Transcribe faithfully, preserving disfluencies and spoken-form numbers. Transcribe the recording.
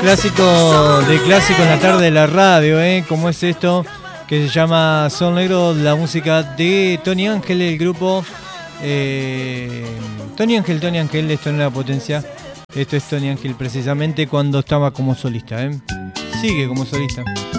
Clásico de clásico en la tarde de la radio, ¿eh? Como es esto que se llama Sol Negro, la música de Tony Ángel, el grupo eh, Tony Ángel, Tony Ángel, esto no es la potencia. Esto es Tony Ángel precisamente cuando estaba como solista, ¿eh? Sigue como solista.